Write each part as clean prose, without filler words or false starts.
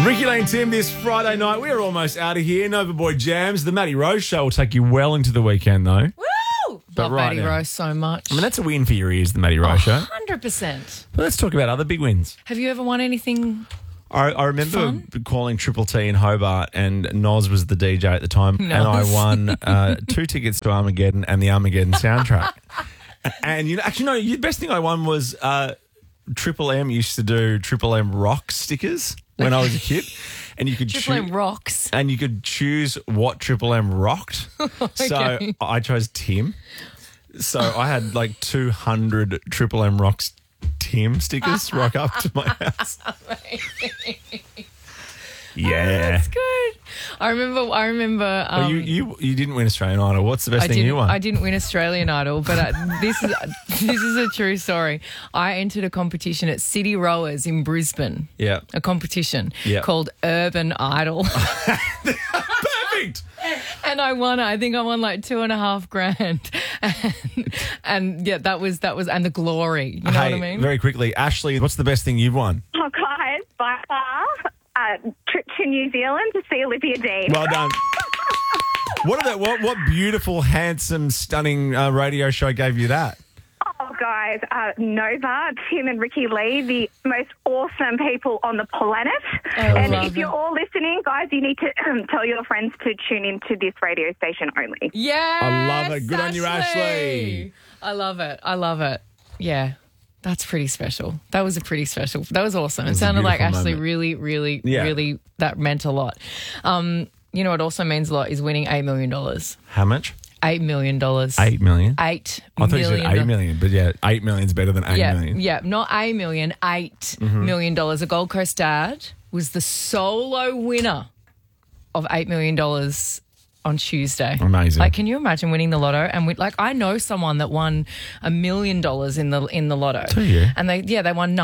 Ricky Lane Tim this Friday night. We're almost out of here. Nova Boy Jams. The Matty Rose Show will take you well into the weekend, though. Woo! Love Matty Rose so much. I mean, that's a win for your ears, the Matty Rose Show. 100%. But let's talk about other big wins. Have you ever won anything? I remember calling Triple T in Hobart, and Noz was the DJ at the time, and I won 2 tickets to Armageddon and the Armageddon soundtrack. And the best thing I won was Triple M used to do Triple M rock stickers when I was a kid, and you could Triple M rocks, and you could choose what Triple M rocked. Okay. So I chose Tim. So I had like 200 Triple M rocks Tim stickers rock up to my house. Yeah, that's good. I remember. You didn't win Australian Idol. What's the best thing you won? I didn't win Australian Idol, but this is a true story. I entered a competition at City Rowers in Brisbane. Yeah, a competition called Urban Idol. Perfect. And I won. I think I won like $2,500, and yeah, that was, and the glory. You know what I mean? Very quickly, Ashley, what's the best thing you've won? Oh, guys, by far, trip to New Zealand to see Olivia Dean. Well done. What beautiful, handsome, stunning radio show gave you that? Oh, guys, Nova, Tim and Ricky Lee, the most awesome people on the planet. And if you're all listening, guys, you need to tell your friends to tune into this radio station only. Yeah, I love it. Good on you, Ashley. I love it. Yeah. That's pretty special. That was That was awesome. It sounded like Ashley really, that meant a lot. You know what also means a lot is winning $8 million. How much? $8 million. $8 million? $8 I thought you said $8 million, but yeah, $8 million is better than $8 million. Yeah, not $8 million, $8 million. A Gold Coast dad was the solo winner of $8 million on Tuesday. Amazing. Like, can you imagine winning the lotto? And I know someone that won $1 million in the lotto. Do you? And they won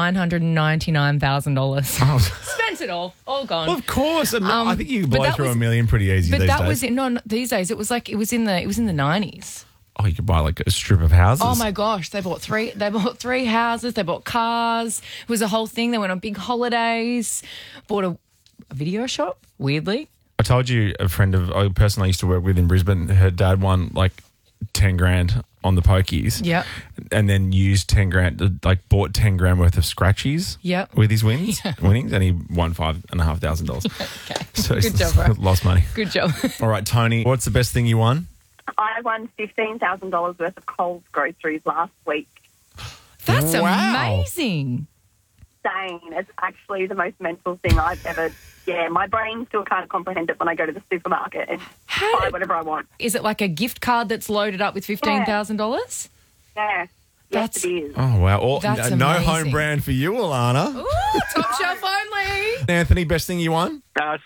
$999,000. Spent it all gone. Well, of course. I think you can blow through $1 million pretty easy these days. But that was these days. It was in the 90s. Oh, you could buy like a strip of houses. Oh my gosh, they bought three houses. They bought cars. It was a whole thing. They went on big holidays. Bought a video shop. Weirdly. I told you a person I used to work with in Brisbane, her dad won like 10 grand on the pokies. Yep. And then used 10 grand, bought 10 grand worth of scratchies with his winnings, and he won $5,500. Okay. So good job, bro. Lost money. Good job. All right, Tony, what's the best thing you won? I won $15,000 worth of Coles groceries last week. That's amazing. Insane. It's actually the most mental thing I've ever... Yeah, my brain still can't comprehend it when I go to the supermarket and buy whatever I want. Is it like a gift card that's loaded up with $15,000? Yeah. Yes, it is. Oh, wow. That's no amazing. home brand for you, Alana. Ooh, top shelf only. Anthony, best thing you won?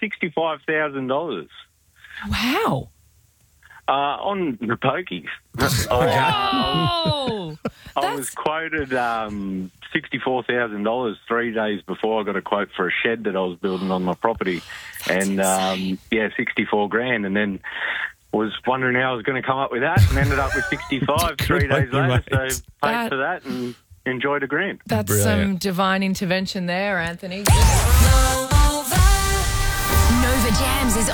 $65,000. Wow. On the pokies. I was quoted $64,000 3 days before I got a quote for a shed that I was building on my property. That's and 64 grand, and then was wondering how I was going to come up with that, and ended up with 65 3 days later. So paid for that and enjoyed a grand. That's some divine intervention there, Anthony. Nova Jams is